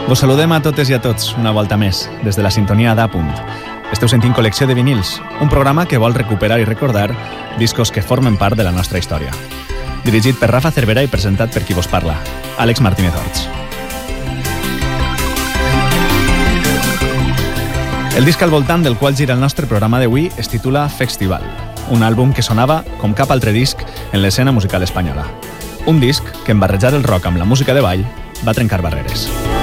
Vos saludem a totes i a tots una volta més, des de la sintonia d'Apunt. Esteu sentint Col·lecció de vinils, un programa que vol recuperar i recordar discos que formen part de la nostra història. Dirigit per Rafa Cervera i presentat per qui vos parla, Àlex Martínez Orts. El disc al voltant del qual gira el nostre programa d'avui es titula Festival, un àlbum que sonava com cap altre disc en l'escena musical espanyola. Un disc que en barrejar el rock amb la música de ball va trencar barreres.